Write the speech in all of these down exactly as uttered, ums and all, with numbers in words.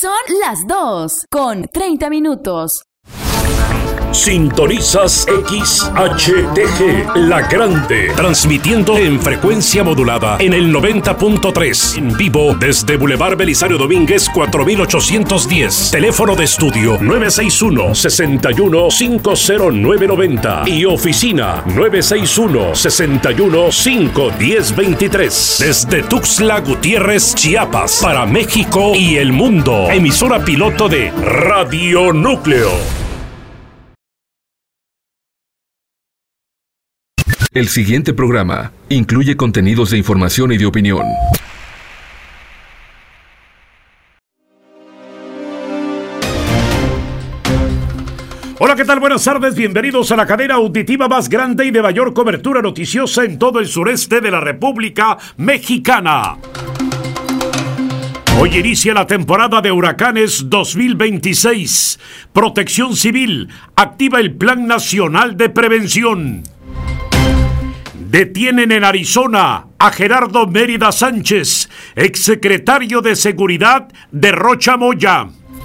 Son las dos con treinta minutos. Sintonizas X H T G, La Grande, transmitiendo en frecuencia modulada en el noventa punto tres, en vivo desde Boulevard Belisario Domínguez cuatro mil ochocientos diez, teléfono de estudio nueve seis uno, seis uno, cinco cero nueve nueve cero y oficina nueve seis uno, seis uno, cinco uno cero dos tres, desde Tuxtla Gutiérrez, Chiapas, para México y el mundo, emisora piloto de Radio Núcleo. El siguiente programa incluye contenidos de información y de opinión. Hola, ¿qué tal? Buenas tardes, bienvenidos a la cadena auditiva más grande y de mayor cobertura noticiosa en todo el sureste de la República Mexicana. Hoy inicia la temporada de huracanes dos mil veintiséis. Protección Civil activa el Plan Nacional de Prevención. Detienen en Arizona a Gerardo Mérida Sánchez, exsecretario de Seguridad de Rocha Moya.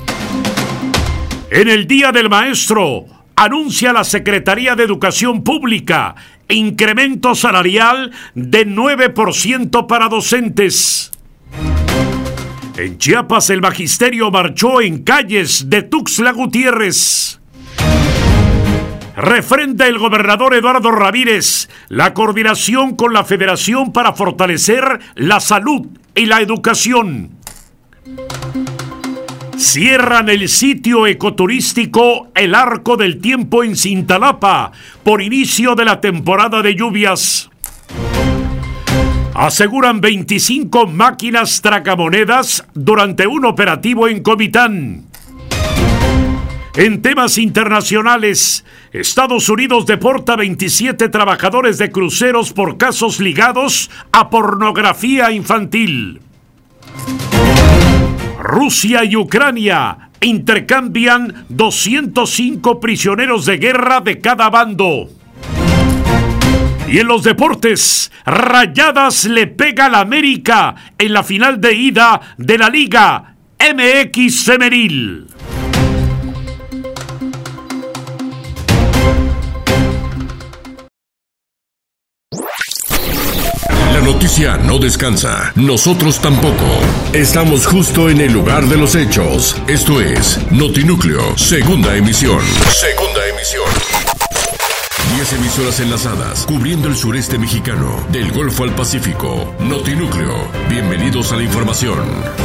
En el Día del Maestro, anuncia la Secretaría de Educación Pública incremento salarial de nueve por ciento para docentes. En Chiapas, el magisterio marchó en calles de Tuxtla Gutiérrez. Refrenda el gobernador Eduardo Ramírez la coordinación con la Federación para fortalecer la salud y la educación. Cierran el sitio ecoturístico El Arco del Tiempo en Cintalapa por inicio de la temporada de lluvias. Aseguran veinticinco máquinas tragamonedas durante un operativo en Comitán. En temas internacionales, Estados Unidos deporta veintisiete trabajadores de cruceros por casos ligados a pornografía infantil. Rusia y Ucrania intercambian doscientos cinco prisioneros de guerra de cada bando. Y en los deportes, Rayadas le pega al América en la final de ida de la Liga M X Femenil. La noticia no descansa, nosotros tampoco. Estamos justo en el lugar de los hechos. Esto es Notinúcleo, segunda emisión. Segunda emisión. Diez emisoras enlazadas, cubriendo el sureste mexicano, del Golfo al Pacífico. Notinúcleo, bienvenidos a la información.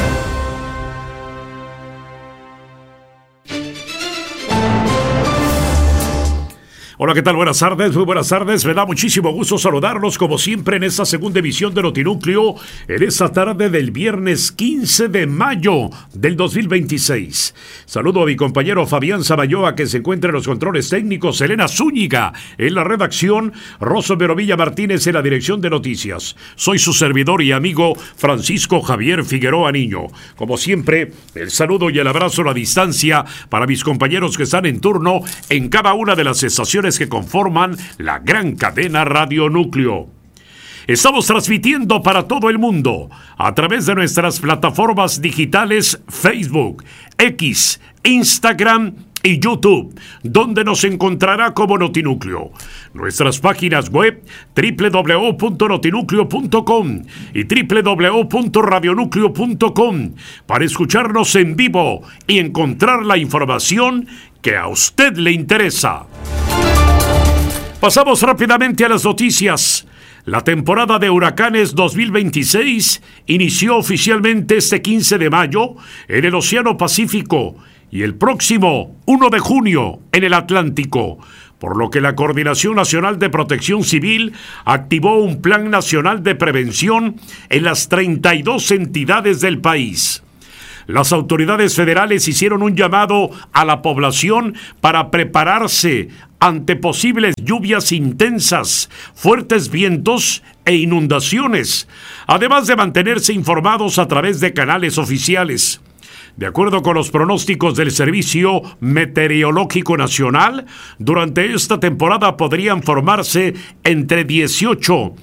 Hola, ¿qué tal? Buenas tardes, muy buenas tardes. Me da muchísimo gusto saludarlos como siempre en esta segunda emisión de Notinúcleo en esta tarde del viernes quince de mayo del dos mil veintiséis. Saludo a mi compañero Fabián Samayoa, que se encuentra en los controles técnicos, Elena Zúñiga en la redacción, Rosso Verovilla Martínez en la dirección de noticias. Soy su servidor y amigo Francisco Javier Figueroa Niño. Como siempre, el saludo y el abrazo a la distancia para mis compañeros que están en turno en cada una de las estaciones que conforman la gran cadena Radio Núcleo. Estamos transmitiendo para todo el mundo a través de nuestras plataformas digitales Facebook, X, Instagram y YouTube, donde nos encontrará como Notinúcleo. Nuestras páginas web doble u doble u doble u punto notinúcleo punto com y doble u doble u doble u punto radionúcleo punto com para escucharnos en vivo y encontrar la información que a usted le interesa. Pasamos rápidamente a las noticias. La temporada de huracanes dos mil veintiséis inició oficialmente este quince de mayo en el Océano Pacífico y el próximo uno de junio en el Atlántico, por lo que la Coordinación Nacional de Protección Civil activó un Plan Nacional de Prevención en las treinta y dos entidades del país. Las autoridades federales hicieron un llamado a la población para prepararse ante posibles lluvias intensas, fuertes vientos e inundaciones, además de mantenerse informados a través de canales oficiales. De acuerdo con los pronósticos del Servicio Meteorológico Nacional, durante esta temporada podrían formarse entre dieciocho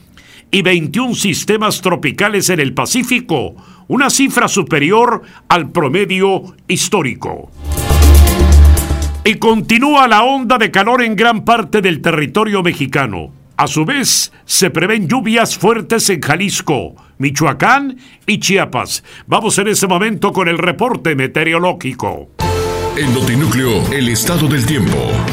y veintiún sistemas tropicales en el Pacífico, una cifra superior al promedio histórico. Y continúa la onda de calor en gran parte del territorio mexicano. A su vez, se prevén lluvias fuertes en Jalisco, Michoacán y Chiapas. Vamos en ese momento con el reporte meteorológico. En Notinúcleo, el estado del tiempo.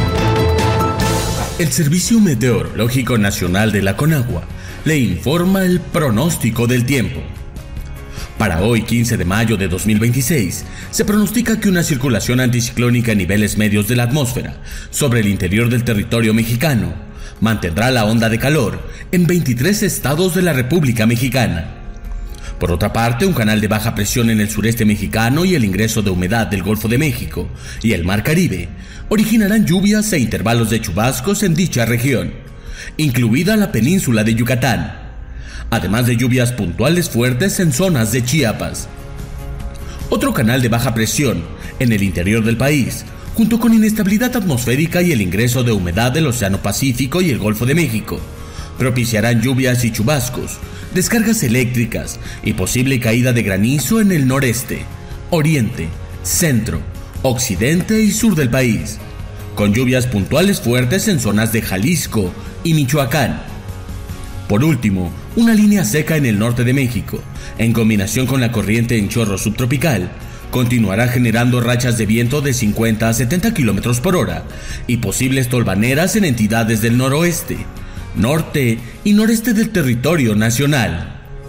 El Servicio Meteorológico Nacional de la Conagua le informa el pronóstico del tiempo. Para hoy, quince de mayo de dos mil veintiséis, se pronostica que una circulación anticiclónica a niveles medios de la atmósfera sobre el interior del territorio mexicano mantendrá la onda de calor en veintitrés estados de la República Mexicana. Por otra parte, un canal de baja presión en el sureste mexicano y el ingreso de humedad del Golfo de México y el Mar Caribe originarán lluvias e intervalos de chubascos en dicha región, incluida la península de Yucatán, además de lluvias puntuales fuertes en zonas de Chiapas. Otro canal de baja presión en el interior del país, junto con inestabilidad atmosférica y el ingreso de humedad del Océano Pacífico y el Golfo de México, propiciarán lluvias y chubascos, descargas eléctricas y posible caída de granizo en el noreste, oriente, centro, occidente y sur del país, con lluvias puntuales fuertes en zonas de Jalisco y Michoacán. Por último, una línea seca en el norte de México, en combinación con la corriente en chorro subtropical, continuará generando rachas de viento de cincuenta a setenta kilómetros por hora y posibles tolvaneras en entidades del noroeste, norte y noreste del territorio nacional.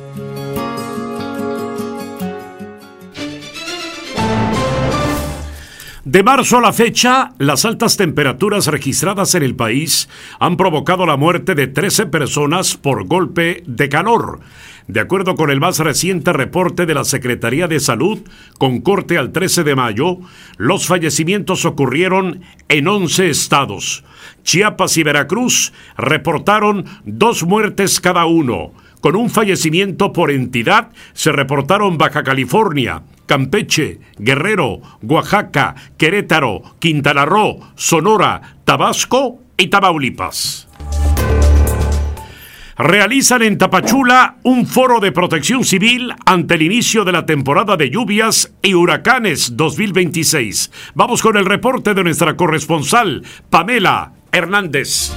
De marzo a la fecha, las altas temperaturas registradas en el país han provocado la muerte de trece personas por golpe de calor. De acuerdo con el más reciente reporte de la Secretaría de Salud, con corte al trece de mayo, los fallecimientos ocurrieron en once estados. Chiapas y Veracruz reportaron dos muertes cada uno. Con un fallecimiento por entidad se reportaron Baja California, Campeche, Guerrero, Oaxaca, Querétaro, Quintana Roo, Sonora, Tabasco y Tamaulipas. Realizan en Tapachula un foro de protección civil ante el inicio de la temporada de lluvias y huracanes dos mil veintiséis. Vamos con el reporte de nuestra corresponsal, Pamela Hernández.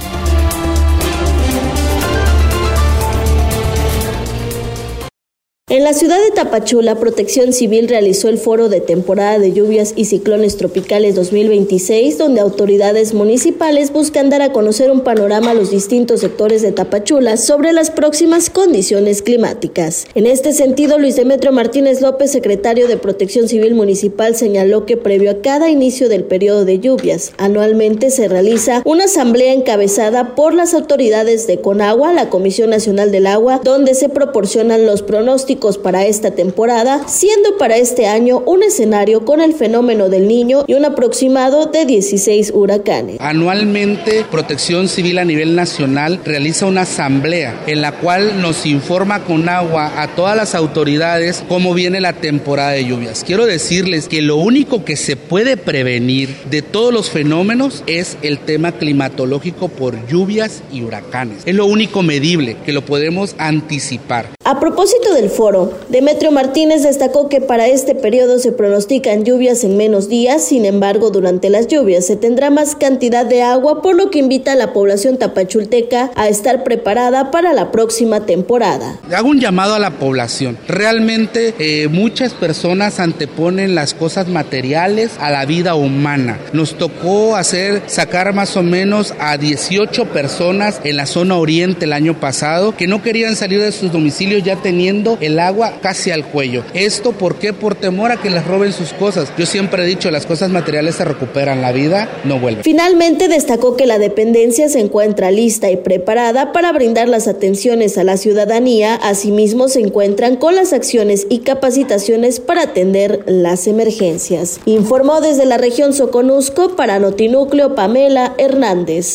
En la ciudad de Tapachula, Protección Civil realizó el foro de temporada de lluvias y ciclones tropicales dos mil veintiséis, donde autoridades municipales buscan dar a conocer un panorama a los distintos sectores de Tapachula sobre las próximas condiciones climáticas. En este sentido, Luis Demetrio Martínez López, secretario de Protección Civil Municipal, señaló que previo a cada inicio del periodo de lluvias, anualmente se realiza una asamblea encabezada por las autoridades de Conagua, la Comisión Nacional del Agua, donde se proporcionan los pronósticos para esta temporada, siendo para este año un escenario con el fenómeno del Niño y un aproximado de dieciséis huracanes. Anualmente, Protección Civil a nivel nacional realiza una asamblea en la cual nos informa Conagua a todas las autoridades cómo viene la temporada de lluvias. Quiero decirles que lo único que se puede prevenir de todos los fenómenos es el tema climatológico por lluvias y huracanes. Es lo único medible que lo podemos anticipar. A propósito del foro, Demetrio Martínez destacó que para este periodo se pronostican lluvias en menos días, sin embargo, durante las lluvias se tendrá más cantidad de agua, por lo que invita a la población tapachulteca a estar preparada para la próxima temporada. Hago un llamado a la población. Realmente eh, muchas personas anteponen las cosas materiales a la vida humana. Nos tocó hacer, sacar más o menos a dieciocho personas en la zona oriente el año pasado que no querían salir de sus domicilios ya teniendo el agua casi al cuello. ¿Esto por qué? Por temor a que les roben sus cosas. Yo siempre he dicho, las cosas materiales se recuperan, la vida no vuelve. Finalmente destacó que la dependencia se encuentra lista y preparada para brindar las atenciones a la ciudadanía. Asimismo, se encuentran con las acciones y capacitaciones para atender las emergencias. Informó desde la región Soconusco para Notinúcleo Pamela Hernández.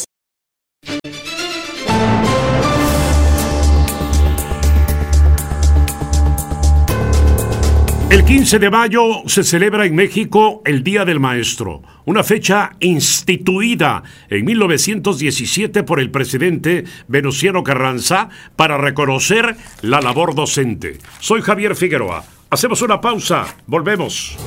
El El quince de mayo se celebra en México el Día del Maestro, una fecha instituida en mil novecientos diecisiete por el presidente Venustiano Carranza para reconocer la labor docente. Soy Javier Figueroa. Hacemos una pausa, volvemos.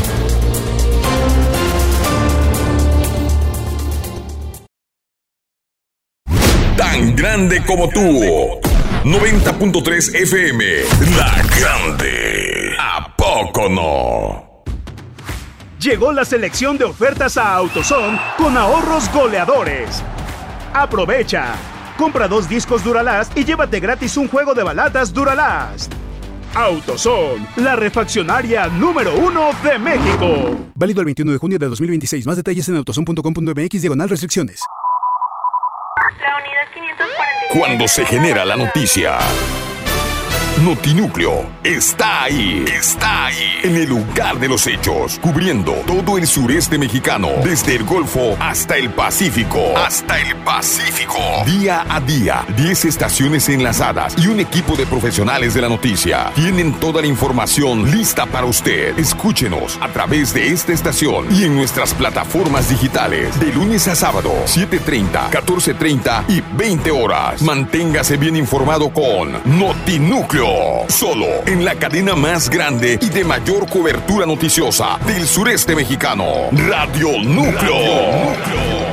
Tan grande como tú. noventa punto tres F M. La Grande. ¿A poco no? Llegó la selección de ofertas a AutoZone con ahorros goleadores. Aprovecha. Compra dos discos Duralast y llévate gratis un juego de baladas Duralast. AutoZone, la refaccionaria número uno de México. Válido el veintiuno de junio de dos mil veintiséis. Más detalles en autozone punto com punto m x diagonal restricciones. La unidad quinientos cuarenta y siete. Cuando se genera la noticia, Notinúcleo está ahí, está ahí, en el lugar de los hechos, cubriendo todo el sureste mexicano, desde el Golfo hasta el Pacífico, hasta el Pacífico. Día a día, diez estaciones enlazadas y un equipo de profesionales de la noticia tienen toda la información lista para usted. Escúchenos a través de esta estación y en nuestras plataformas digitales, de lunes a sábado, siete treinta, catorce treinta y veinte horas. Manténgase bien informado con Notinúcleo. Solo en la cadena más grande y de mayor cobertura noticiosa del sureste mexicano, Radio Núcleo. Radio Núcleo.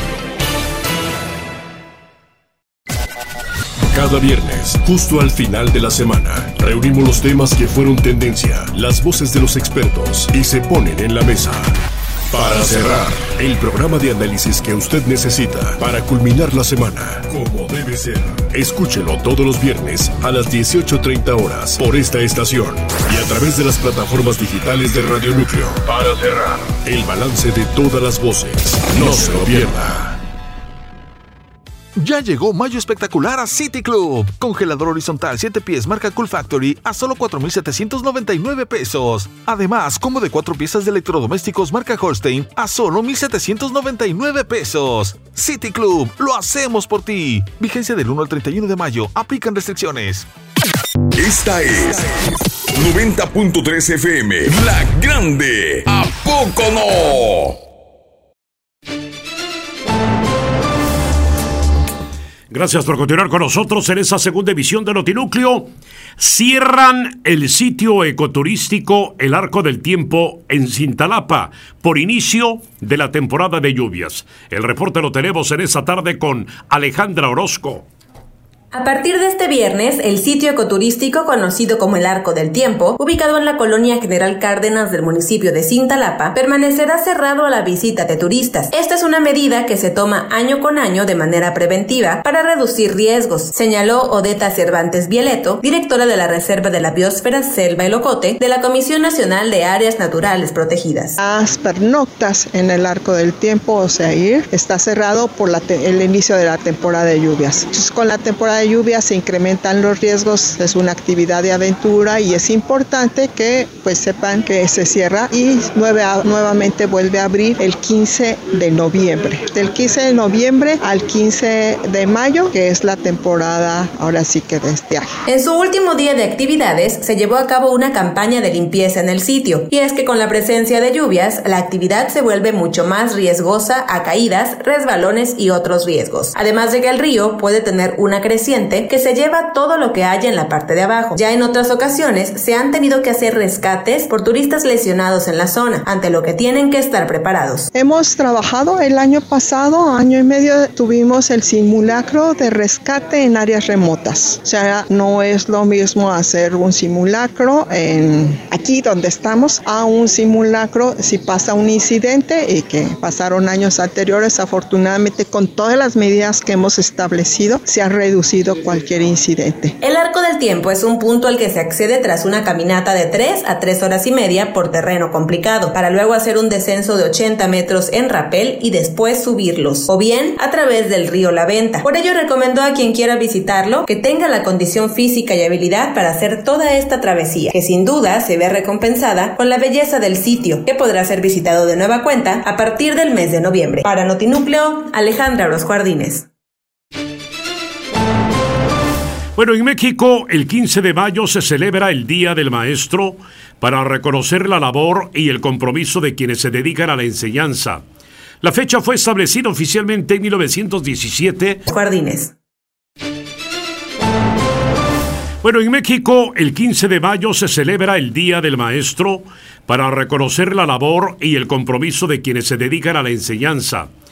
Cada viernes, justo al final de la semana, reunimos los temas que fueron tendencia, las voces de los expertos y se ponen en la mesa. Para cerrar, el programa de análisis que usted necesita para culminar la semana, como debe ser. Escúchelo todos los viernes a las dieciocho treinta horas por esta estación y a través de las plataformas digitales de Radio Núcleo. Para cerrar, el balance de todas las voces. No se lo pierda. Ya llegó Mayo Espectacular a City Club. Congelador horizontal siete pies marca Cool Factory a solo cuatro mil setecientos noventa y nueve pesos. Además, combo de cuatro piezas de electrodomésticos marca Holstein a solo mil setecientos noventa y nueve pesos. City Club, lo hacemos por ti. Vigencia del uno al treinta y uno de mayo. Aplican restricciones. Esta es noventa punto tres F M. La Grande. ¿A poco no? Gracias por continuar con nosotros en esa segunda emisión de Notinúcleo. Cierran el sitio ecoturístico El Arco del Tiempo en Cintalapa por inicio de la temporada de lluvias. El reporte lo tenemos en esta tarde con Alejandra Orozco. A partir de este viernes, el sitio ecoturístico conocido como el Arco del Tiempo, ubicado en la colonia General Cárdenas del municipio de Cintalapa, permanecerá cerrado a la visita de turistas. Esta es una medida que se toma año con año de manera preventiva para reducir riesgos, señaló Odeta Cervantes Vieleto, directora de la Reserva de la Biosfera Selva El Ocote de la Comisión Nacional de Áreas Naturales Protegidas. Las pernoctas en el Arco del Tiempo, o sea, ir, está cerrado por la te- el inicio de la temporada de lluvias. Entonces, con la temporada de lluvias se incrementan los riesgos, es una actividad de aventura y es importante que pues sepan que se cierra y nueve, nuevamente vuelve a abrir el quince de noviembre. Del quince de noviembre al quince de mayo, que es la temporada ahora sí que de este año. En su último día de actividades se llevó a cabo una campaña de limpieza en el sitio, y es que con la presencia de lluvias, la actividad se vuelve mucho más riesgosa a caídas, resbalones y otros riesgos. Además de que el río puede tener una creciente que se lleva todo lo que haya en la parte de abajo. Ya en otras ocasiones se han tenido que hacer rescates por turistas lesionados en la zona, ante lo que tienen que estar preparados. Hemos trabajado el año pasado, año y medio, tuvimos el simulacro de rescate en áreas remotas. O sea, no es lo mismo hacer un simulacro en aquí donde estamos a un simulacro si pasa un incidente, y que pasaron años anteriores. Afortunadamente, con todas las medidas que hemos establecido, se ha reducido cualquier incidente. El Arco del Tiempo es un punto al que se accede tras una caminata de tres a tres horas y media por terreno complicado, para luego hacer un descenso de ochenta metros en rapel y después subirlos, o bien a través del río La Venta. Por ello recomendó a quien quiera visitarlo que tenga la condición física y habilidad para hacer toda esta travesía, que sin duda se ve recompensada con la belleza del sitio, que podrá ser visitado de nueva cuenta a partir del mes de noviembre. Para Notinúcleo, Alejandra Orozco Ardínez. Bueno, en México el quince de mayo se celebra el Día del Maestro para reconocer la labor y el compromiso de quienes se dedican a la enseñanza. La fecha fue establecida oficialmente en mil novecientos diecisiete. Jardines. Bueno, en México el quince de mayo se celebra el Día del Maestro para reconocer la labor y el compromiso de quienes se dedican a la enseñanza.